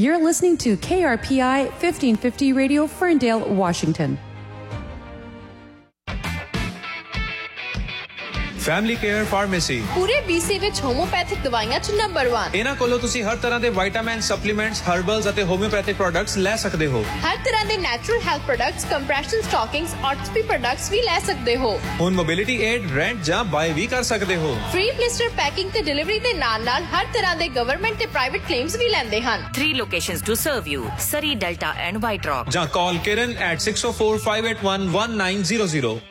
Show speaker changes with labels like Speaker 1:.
Speaker 1: You're listening to KRPI 1550 Radio, Ferndale, Washington.
Speaker 2: Family care pharmacy
Speaker 3: ਪੂਰੇ BC ਵਿੱਚ homeopathic ਦਵਾਈਆਂ 'ਚ ਨੰਬਰ 1।
Speaker 2: ਇਹਨਾਂ ਕੋਲੋਂ ਤੁਸੀਂ ਹਰ ਤਰ੍ਹਾਂ ਦੇ ਵਿਟਾਮਿਨ, ਸਪਲੀਮੈਂਟਸ, ਹਰਬਲਸ ਅਤੇ ਹੋਮਿਓਪੈਥਿਕ ਪ੍ਰੋਡਕਟਸ ਲੈ ਸਕਦੇ ਹੋ।
Speaker 3: ਹਰ ਤਰ੍ਹਾਂ ਦੇ natural health products, compression ਸਟਾਕਿੰਗਸ, ਆਰਥੋਪੀ products ਵੀ ਲੈ ਸਕਦੇ ਹੋ।
Speaker 2: ਹੁਣ ਮੋਬਿਲਿਟੀ ਏਡ, ਰੈਂਟ ਜਾਂ ਬਾਏ ਵੀ ਕਰ ਸਕਦੇ ਹੋ।
Speaker 3: ਫ੍ਰੀ ਬਲਿਸਟਰ ਪੈਕਿੰਗ ਤੇ ਡਿਲੀਵਰੀ ਦੇ ਨਾਲ-ਨਾਲ ਹਰ ਤਰ੍ਹਾਂ ਦੇ ਗਵਰਨਮੈਂਟ ਤੇ ਪ੍ਰਾਈਵੇਟ ਕਲੇਮਸ ਵੀ ਲੈਂਦੇ ਹਨ।
Speaker 4: 3 locations to serve you: Surrey, Delta and White Rock.
Speaker 2: ਜਾਂ ਕਾਲ Kiran at 604-581-1900.